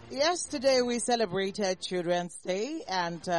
Yesterday we celebrated Children's Day, and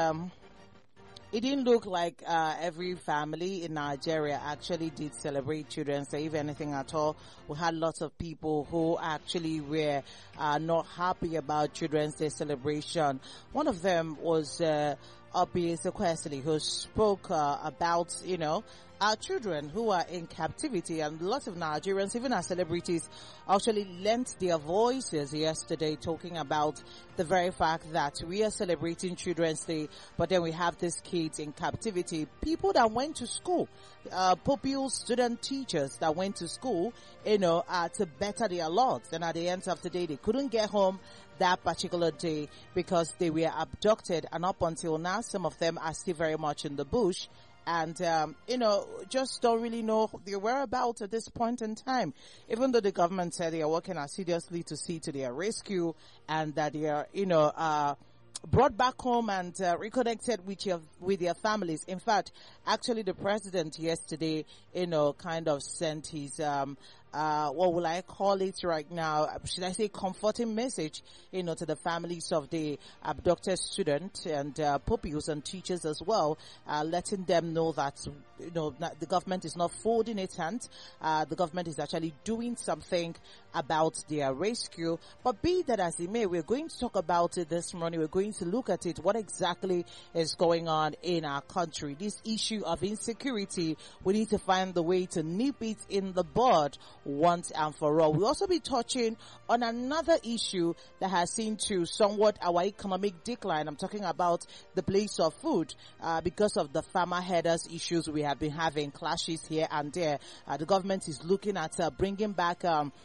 it didn't look like every family in Nigeria actually did celebrate Children's Day, if anything at all. We had lots of people who actually were not happy about Children's Day celebration. One of them was Obi Ezekwesili, who spoke about, our children who are in captivity, and lots of Nigerians, even our celebrities, actually lent their voices yesterday talking about the very fact that we are celebrating Children's Day, but then we have these kids in captivity, people that went to school, pupils, student teachers that went to school, to better their lot. And at the end of the day, they couldn't get home that particular day because they were abducted, and up until now, some of them are still very much in the bush. And, just don't really know their whereabouts at this point in time. Even though the government said they are working assiduously to see to their rescue and that they are, brought back home and reconnected with their families. In fact, actually the president yesterday, kind of sent his, what will I call it right now? Should I say comforting message, to the families of the abducted student and pupils and teachers as well, letting them know that, that the government is not folding its hands. The government is actually doing something about their rescue. But be that as it may, we're going to talk about it this morning. We're going to look at it, what exactly is going on in our country. This issue of insecurity, we need to find the way to nip it in the bud once and for all. We'll also be touching on another issue that has seen to somewhat our economic decline. I'm talking about the place of food, because of the farmer headers issues we have been having, clashes here and there. The government is looking at bringing back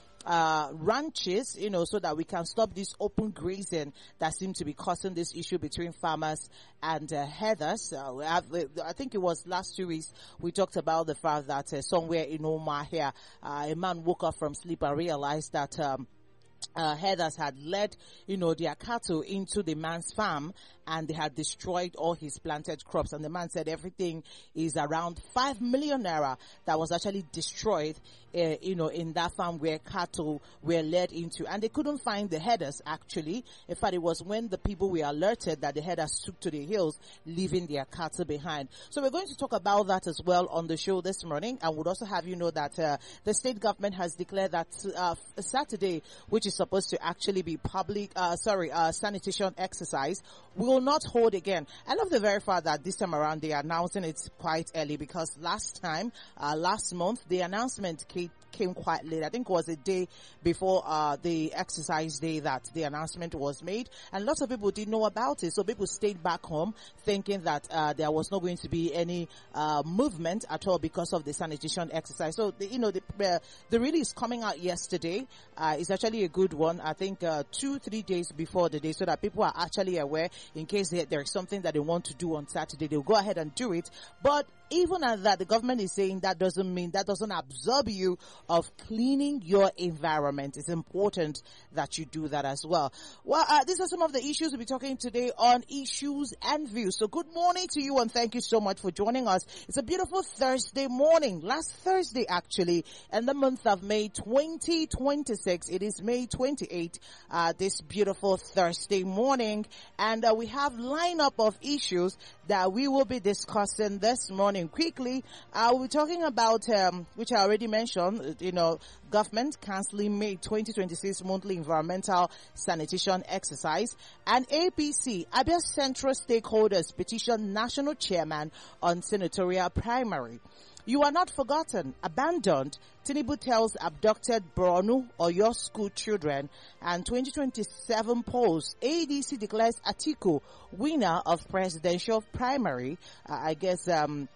ranches, so that we can stop this open grazing that seems to be causing this issue between farmers and headers. I think it was last 2 weeks we talked about the fact that somewhere in Omar here, a man woke up from sleep and realized that headers had led, their cattle into the man's farm, and they had destroyed all his planted crops. And the man said everything is around 5 million naira that was actually destroyed, in that farm where cattle were led into. And they couldn't find the headers, actually. In fact, it was when the people were alerted that the headers took to the hills, leaving their cattle behind. So we're going to talk about that as well on the show this morning. And would also have you know that the state government has declared that Saturday, which is supposed to actually be public, sanitation exercise, will not hold again. I love the very fact that this time around they are announcing it quite early, because last month, the announcement came quite late. I think it was a day before the exercise day that the announcement was made, and lots of people didn't know about it. So people stayed back home thinking that there was not going to be any movement at all because of the sanitation exercise. So the release coming out yesterday is actually a good one. I think 2-3 days before the day, so that people are actually aware in case there is something that they want to do on Saturday, they'll go ahead and do it. But even at that, the government is saying that doesn't absolve you of cleaning your environment. It's important that you do that as well. Well, these are some of the issues we'll be talking today on Issues and Views. So good morning to you, and thank you so much for joining us. It's a beautiful Thursday morning. Last Thursday, actually, in the month of May 2026. It is May 28th, this beautiful Thursday morning. And we have lineup of issues that we will be discussing this morning. Quickly, we'll be talking about, which I already mentioned, government cancelling May 2026 monthly environmental sanitation exercise, and APC, Abia Central stakeholders petition national chairman on senatorial primary. You are not forgotten, abandoned. Tinubu tells abducted Borno or your school children. And 2027 polls, ADC declares Atiku winner of presidential primary. I guess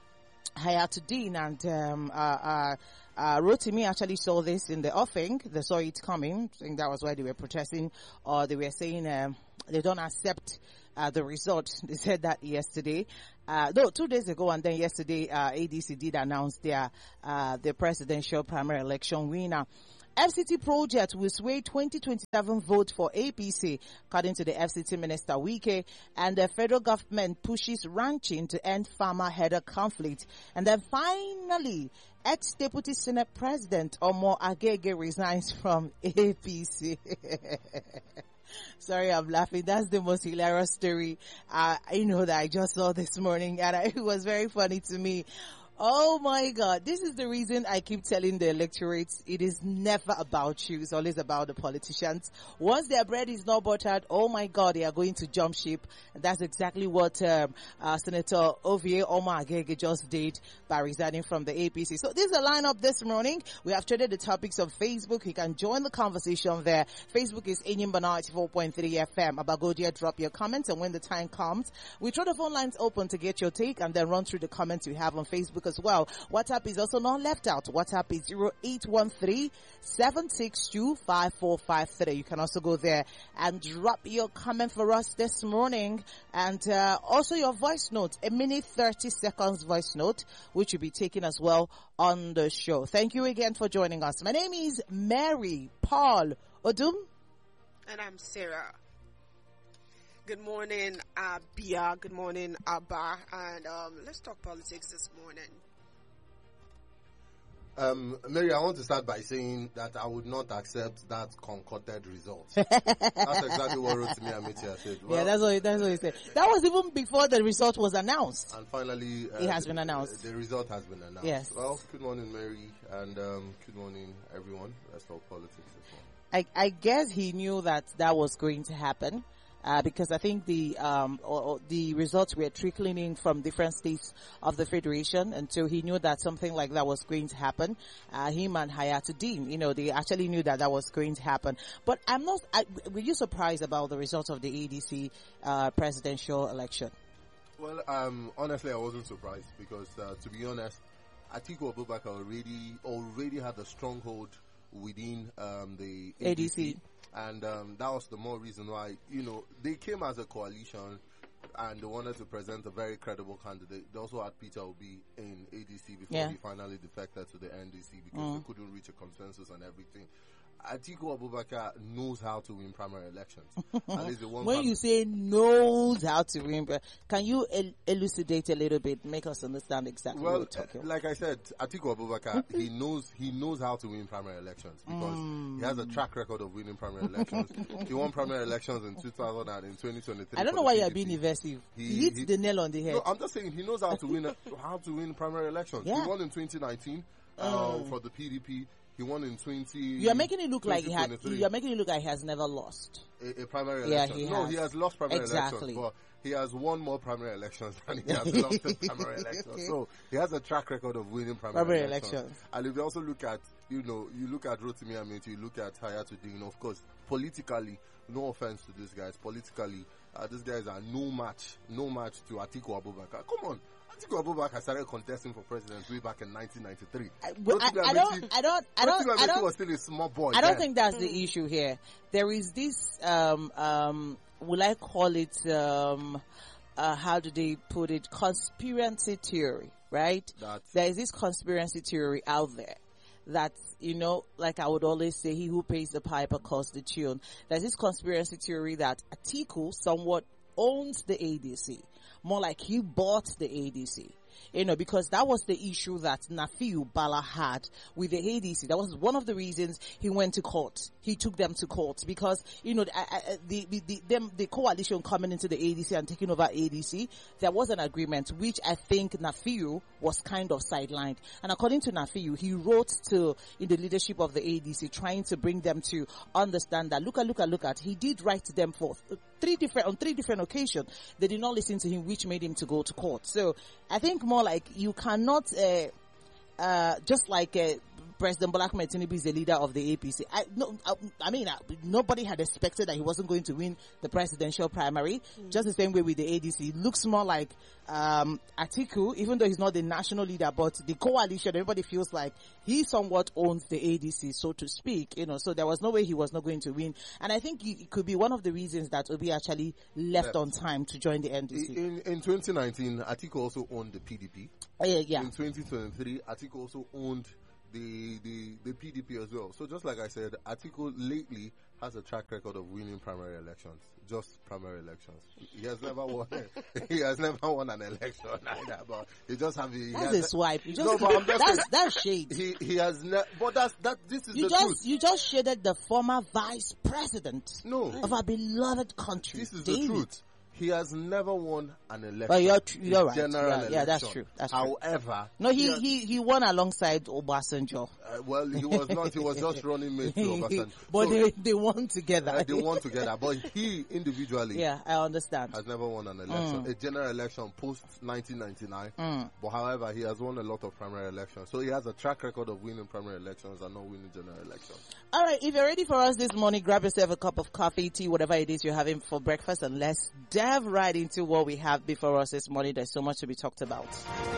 Hayatuddin and Rotimi actually saw this in the offing. They saw it coming. I think that was why they were protesting, or they were saying they don't accept the result. They said that yesterday. 2 days ago, and then yesterday, ADC did announce their presidential primary election winner. FCT project will sway 2027 vote for APC, according to the FCT Minister Wike. And the federal government pushes ranching to end farmer-header conflict. And then finally, ex-Deputy Senate President Omo Agege resigns from APC. Sorry, I'm laughing. That's the most hilarious story, that I just saw this morning, and it was very funny to me. Oh my God. This is the reason I keep telling the electorates it is never about you. It's always about the politicians. Once their bread is not buttered, oh my God, they are going to jump ship. And that's exactly what Senator Ovie Omo Agege just did by resigning from the APC. So this is the lineup this morning. We have traded the topics on Facebook. You can join the conversation there. Facebook is Enyimba 94.3 FM. Abagodia, drop your comments, and when the time comes, we throw the phone lines open to get your take and then run through the comments you have on Facebook as well. WhatsApp is also not left out. WhatsApp is 0813-762-5453. You can also go there and drop your comment for us this morning, and also your voice note, a minute 30 seconds voice note, which will be taken as well on the show. Thank you again for joining us. My name is Mary Paul Odum, and I'm Sarah. Good morning, Bia. Good morning, Abba. And let's talk politics this morning. Mary, I want to start by saying that I would not accept that concocted result. That's exactly what Rotimi Ametia said. Well, yeah, that's what he said. That was even before the result was announced. And finally, it has been announced. The result has been announced. Yes. Well, good morning, Mary, and good morning, everyone. Let's talk politics this morning. I guess he knew that was going to happen. Because I think the results were trickling in from different states of the federation, and so he knew that something like that was going to happen. Him and Hayatuddin, they actually knew that was going to happen. But were you surprised about the results of the ADC presidential election? Well, honestly, I wasn't surprised because, to be honest, Atiku Abubakar already had a stronghold within the ADC. And that was the more reason why, they came as a coalition and they wanted to present a very credible candidate. They also had Peter Obi in ADC before he finally defected to the NDC because they couldn't reach a consensus on everything. Atiku Abubakar knows how to win primary elections. At least when you say knows how to win, can you elucidate a little bit, make us understand exactly what we're talking about? Like I said, Atiku Abubakar, he knows how to win primary elections because he has a track record of winning primary elections. He won primary elections in 2000 and in 2023. I don't know why you're being evasive. He hit the nail on the head. No, I'm just saying he knows how to win primary elections. Yeah. He won in 2019 for the PDP. He won in 20. You're making it look like he has never lost a primary election. He has lost primary elections, but he has won more primary elections than he has lost in primary elections. So he has a track record of winning primary elections. And if you also look at, you look at Rotimi Amechi, you look at Hayatuddin, of course, politically, no offense to these guys, politically, these guys are no match to Atiku Abubakar. Come on. Atiku Abubakar started contesting for president way back in 1993. I don't was still a small boy. I don't think that's the issue here. There is this, will I call it, how do they put it, conspiracy theory, right? There is this conspiracy theory out there that, like I would always say, he who pays the piper calls the tune. There's this conspiracy theory that Atiku somewhat owns the ADC. More like he bought the ADC. Because that was the issue that Nafiu Bala had with the ADC. That was one of the reasons he went to court. He took them to court because, the coalition coming into the ADC and taking over ADC, there was an agreement which I think Nafiu was kind of sidelined. And according to Nafiu, he wrote in the leadership of the ADC trying to bring them to understand that, look at, he did write to them on three different occasions. They did not listen to him, which made him to go to court. So I think more like you cannot, just like President Bola Ahmed Tinubu is the leader of the APC. Nobody had expected that he wasn't going to win the presidential primary. Just the same way with the ADC. It looks more like Atiku, even though he's not the national leader, but the coalition, everybody feels like he somewhat owns the ADC, so to speak. So there was no way he was not going to win. And I think it could be one of the reasons that Obi actually left on time to join the NDC. In 2019, Atiku also owned the PDP. Yeah. In 2023, Atiku also owned the PDP as well. So just like I said, Atiku lately has a track record of winning primary elections. Just primary elections. He has never won. He has never won an election either. But he just have. That's a swipe. You just, no, but I'm just that's shade. He has never. But this is the truth. You just shaded the former vice president. No. Of our beloved country. This is David. the truth. He has never won an election. Well, you're right. General election. Yeah, that's true. That's true. However, no, he won alongside Obasanjo. Well, he was not. He was just running mate to Obasanjo. But so, they won together. They won together. But he individually, yeah, I understand, has never won an election, a general election post 1999. But however, he has won a lot of primary elections. So he has a track record of winning primary elections and not winning general elections. All right, if you're ready for us this morning, grab yourself a cup of coffee, tea, whatever it is you're having for breakfast, and let's dive right into what we have before us this morning. There's so much to be talked about.